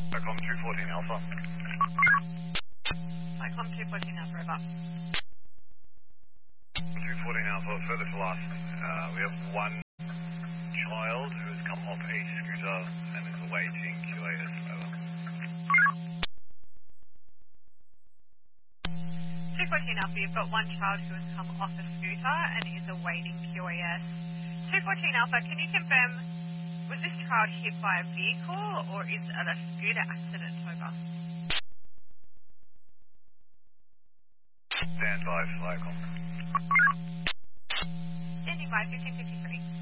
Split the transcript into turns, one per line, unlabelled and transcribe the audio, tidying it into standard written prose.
Icom 214 Alpha.
Icom 214 Alpha, over.
214 Alpha, further to last. We have one child who has come off a scooter and is awaiting QAS. Over.
214 Alpha, you've got one child who has come off a scooter and is awaiting QAS. 214 Alpha, can you confirm, was this child hit by a vehicle or is it a scooter accident, over?
Stand by, Flycom.
Standing by, 1553.